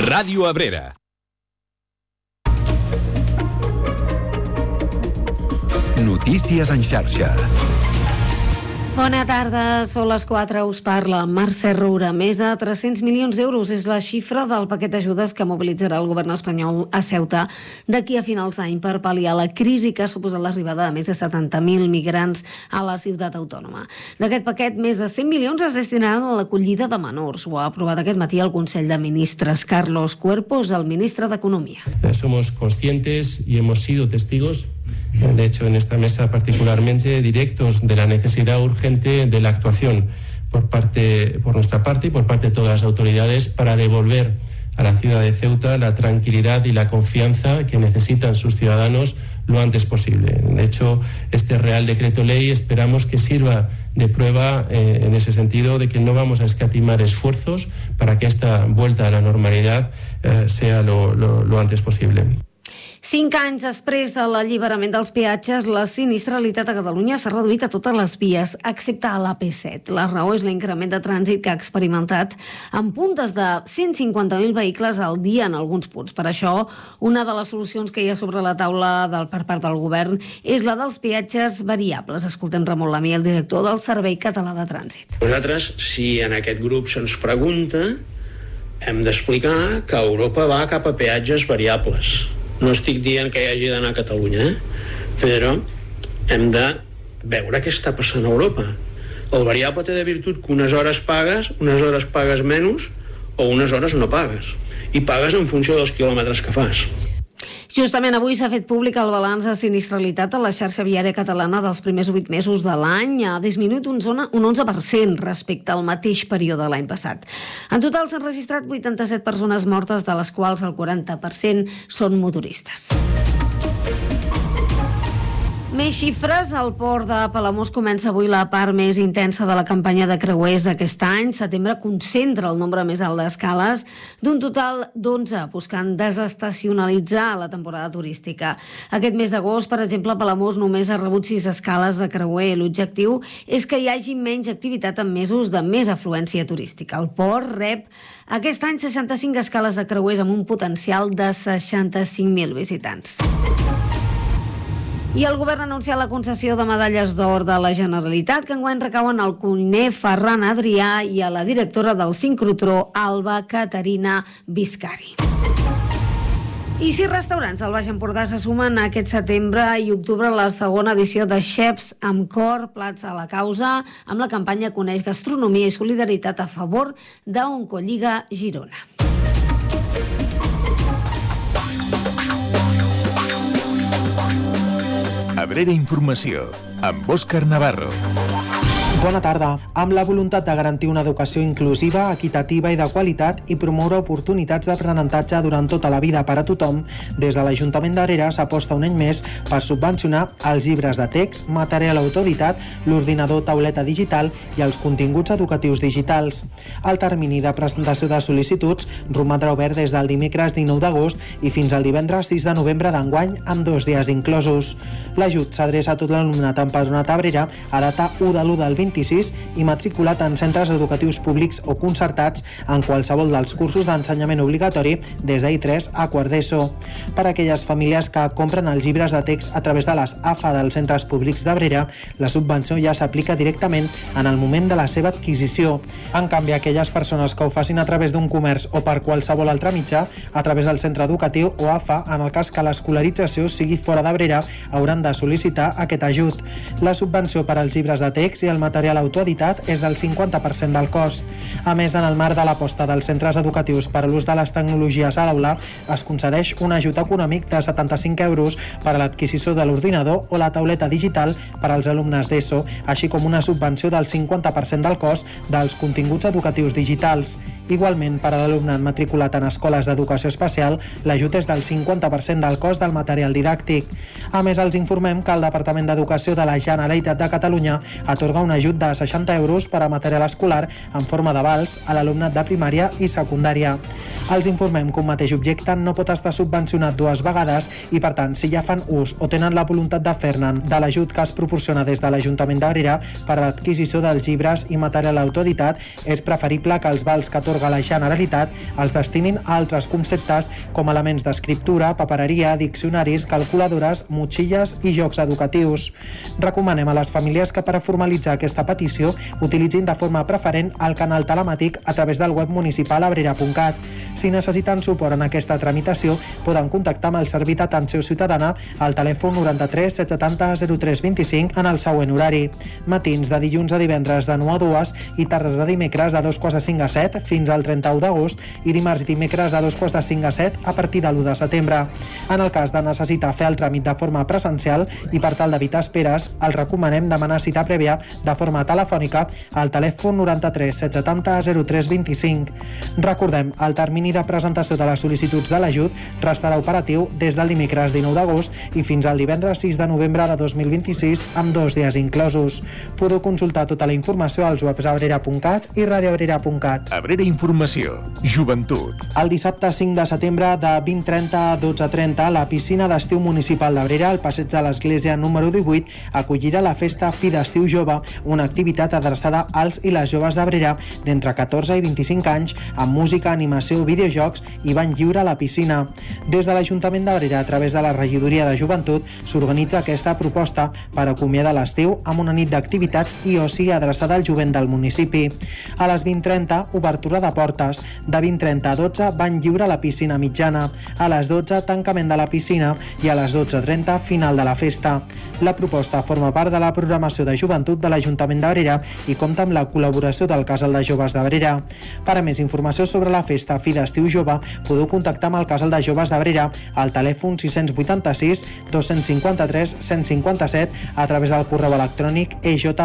Ràdio Abrera. Notícies en xarxa. Bona tarda, són les 4, us parla Mercè Roura. Més de 300 milions d'euros és la xifra del paquet d'ajudes que mobilitzarà el govern espanyol a Ceuta d'aquí a finals d'any per pal·liar la crisi que ha suposat l'arribada de més de 70.000 migrants a la ciutat autònoma. D'aquest paquet, més de 100 milions es destinaran a l'acollida de menors. Ho ha aprovat aquest matí el Consell de Ministres. Carlos Cuerpos, el ministre d'Economia. Somos conscientes y hemos sido testigos, de hecho en esta mesa particularmente, directos de la necesidad urgente de la actuación por nuestra parte y por parte de todas las autoridades para devolver a la ciudad de Ceuta la tranquilidad y la confianza que necesitan sus ciudadanos lo antes posible. De hecho, este Real Decreto Ley esperamos que sirva de prueba en ese sentido de que no vamos a escatimar esfuerzos para que esta vuelta a la normalidad sea lo antes posible. 5 anys després de l'alliberament dels peatges, la sinistralitat a Catalunya s'ha reduït a totes les vies, excepte a l'AP7. La raó és l'increment de trànsit que ha experimentat amb puntes de 150.000 vehicles al dia en alguns punts. Per això, una de les solucions que hi ha sobre la taula per part del govern és la dels peatges variables. Escoltem Ramon Lamí, el director del Servei Català de Trànsit. Nosaltres, si en aquest grup se'ns pregunta, hem d'explicar que Europa va cap a peatges variables. No estic dient que hi hagi d'anar a Catalunya, però hem de veure què està passant a Europa. El variable té de virtut que unes hores pagues menys o unes hores no pagues. I pagues en funció dels quilòmetres que fas. Justament avui s'ha fet públic el balanç de sinistralitat a la xarxa viària catalana dels primers 8 mesos de l'any. Ha disminuït un 11% respecte al mateix període de l'any passat. En total s'han registrat 87 persones mortes, de les quals el 40% són motoristes. Més xifres. El port de Palamós comença avui la part més intensa de la campanya de creuers d'aquest any. Setembre concentra el nombre més alt d'escales, d'un total d'11, buscant desestacionalitzar la temporada turística. Aquest mes d'agost, per exemple, Palamós només ha rebut 6 escales de creuer. L'objectiu és que hi hagi menys activitat en mesos de més afluència turística. El port rep aquest any 65 escales de creuers amb un potencial de 65.000 visitants. I el govern ha anunciat la concessió de medalles d'or de la Generalitat, que enguany recauen al cuiner Ferran Adrià i a la directora del sincrotró, Alba Caterina Viscari. I 6 restaurants al Baix Empordà se sumen aquest setembre i octubre a la segona edició de Chefs amb Cor, Plats a la Causa, amb la campanya Coneix Gastronomia i Solidaritat a favor d'Oncolliga Girona. Abrera Informació, amb Òscar Navarro. Bona tarda. Amb la voluntat de garantir una educació inclusiva, equitativa i de qualitat i promoure oportunitats d'aprenentatge durant tota la vida per a tothom, des de l'Ajuntament d'Abrera s'aposta un any més per subvencionar els llibres de text, material autoeditat, l'ordinador tauleta digital i els continguts educatius digitals. El termini de presentació de sol·licituds romandrà obert des del dimecres 19 d'agost i fins al divendres 6 de novembre d'enguany, amb 2 dies inclosos. L'ajut s'adreça a tot l'alumnat empadronat a Abrera a data 1 de l'1 del 26 i matriculat en centres educatius públics o concertats en qualsevol dels cursos d'ensenyament obligatori des d'I3 a quart d'ESO. Per a aquelles famílies que compren els llibres de text a través de les AFA dels centres públics d'Abrera, la subvenció ja s'aplica directament en el moment de la seva adquisició. En canvi, aquelles persones que ho facin a través d'un comerç o per qualsevol altre mitjà, a través del centre educatiu o AFA, en el cas que l'escolarització sigui fora d'Abrera, hauran de sol·licitar aquest ajut. La subvenció per als llibres de text i el material autoeditat és del 50% del cost. A més, en el marc de l'aposta dels centres educatius per a l'ús de les tecnologies a l'aula, es concedeix un ajut econòmic de 75 euros per a l'adquisició de l'ordinador o la tauleta digital per als alumnes d'ESO, així com una subvenció del 50% del cost dels continguts educatius digitals. Igualment, per a l'alumnat matriculat en escoles d'educació especial, l'ajut és del 50% del cost del material didàctic. A més, els informem que el Departament d'Educació de la Generalitat de Catalunya atorga un ajut de 60 euros per a material escolar en forma d'avals a l'alumnat de primària i secundària. Els informem que un mateix objecte no pot estar subvencionat dues vegades i, per tant, si ja fan ús o tenen la voluntat de fer-ne de l'ajut que es proporciona des de l'Ajuntament d'Abrera per a l'adquisició dels llibres i material autoeditat, és preferible que els vals que atorga la Generalitat els destinin a altres conceptes com elements d'escriptura, papereria, diccionaris, calculadores, motxilles i jocs educatius. Recomanem a les famílies que per a formalitzar aquesta petició utilitzin de forma preferent el canal telemàtic a través del web municipal abrera.cat. Si necessiten suport en aquesta tramitació, poden contactar amb el Servei d'Atenció Ciutadana al telèfon 93 770 03 25 en el següent horari: matins de dilluns a divendres de 9 a 2 i tardes de dimecres de 2:45 a 7 fins al 31 d'agost i dimarts i dimecres de 2:45 a 7 a partir de l'1 de setembre. En el cas de necessitar fer el tràmit de forma presencial i per tal d'evitar esperes, els recomanem demanar cita prèvia de forma telefònica al telèfon 93 770 03 25. Recordem, el termini de presentació de les sol·licituds de l'ajut restarà operatiu des del dimecres 19 d'agost i fins al divendres 6 de novembre de 2026 amb 2 dies inclosos. Podeu consultar tota la informació als webs abrera.cat i radioabrera.cat. Abrera Informació, Joventut. El dissabte 5 de setembre de 20:30 a 12:30, la piscina d'estiu municipal d'Abrera, al passeig de l'Església número 18, acollirà la festa Fi d'Estiu Jove, una activitat adreçada als i les joves d'Abrera d'entre 14 i 25 anys, amb música, animació, videojocs i bany lliure a la piscina. Des de l'Ajuntament d'Abrera, a través de la Regidoria de Joventut, s'organitza aquesta proposta per acomiadar l'estiu amb una nit d'activitats i oci adreçada al jovent del municipi. A les 20:30, obertura de portes. De 20:30 a 12, bany lliure a la piscina mitjana. A les 12, tancament de la piscina i a les 12:30, final de la festa. La proposta forma part de la programació de joventut de l'Ajuntament d'Abrera i compta amb la col·laboració del Casal de Joves d'Abrera. Per a més informació sobre la festa Fi d'Estiu Jove, podeu contactar amb el Casal de Joves d'Abrera al telèfon 686 253 157 a través del correu electrònic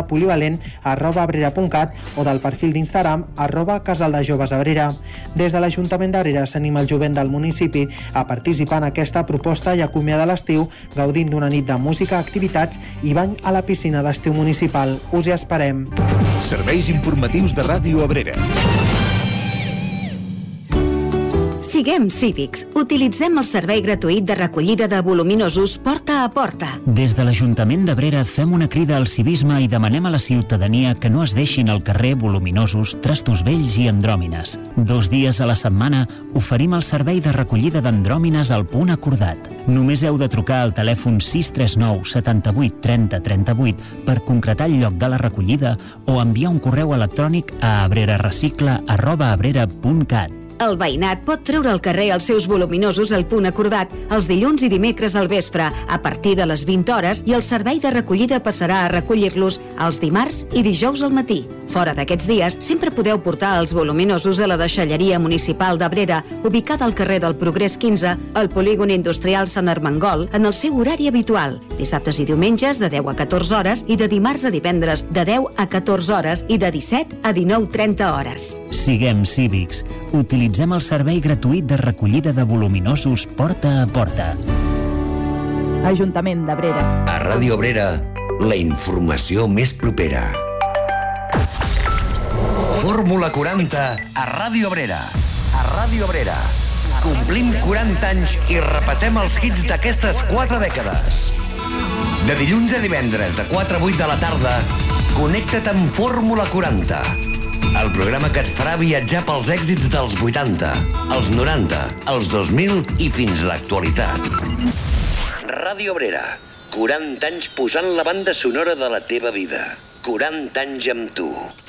ejpolivalent@abrera.cat o del perfil d'Instagram @casaldejovesabrera. Des de l'Ajuntament d'Abrera s'anima el jovent del municipi a participar en aquesta proposta i acomiadar l'estiu gaudint d'una nit de música, activitats i bany a la piscina d'estiu municipal. Us hi esperem. Serveis informatius de Ràdio Abrera. Siguem cívics. Utilitzem el servei gratuït de recollida de voluminosos porta a porta. Des de l'Ajuntament d'Abrera fem una crida al civisme i demanem a la ciutadania que no es deixin al carrer voluminosos, trastos vells i andròmines. 2 dies a la setmana oferim el servei de recollida d'andròmines al punt acordat. Només heu de trucar al telèfon 639 78 30 38 per concretar el lloc de la recollida o enviar un correu electrònic a abrerarecicla@abrera.cat. El veïnat pot treure al carrer els seus voluminosos al punt acordat els dilluns i dimecres al vespre a partir de les 20 hores i el servei de recollida passarà a recollir-los els dimarts i dijous al matí. Fora d'aquests dies, sempre podeu portar els voluminosos a la deixalleria municipal d'Abrera, ubicada al carrer del Progrés 15, al polígon industrial Sant Armengol, en el seu horari habitual, dissabtes i diumenges de 10 a 14 hores i de dimarts a divendres de 10 a 14 hores i de 17 a 19:30 hores. Siguem cívics. Utilitzem el servei gratuït de recollida de voluminosos porta a porta. Ajuntament d'Abrera. A Ràdio Abrera, la informació més propera. Fórmula 40 a Ràdio Abrera. A Ràdio Abrera. Complim 40 anys i repassem els hits d'aquestes 4 dècades. De dilluns a divendres, de 4 a 8 de la tarda, connecta't amb Fórmula 40. El programa que et farà viatjar pels èxits dels 80, els 90, els 2000 i fins l'actualitat. Ràdio Abrera. 40 anys posant la banda sonora de la teva vida. 40 anys amb tu.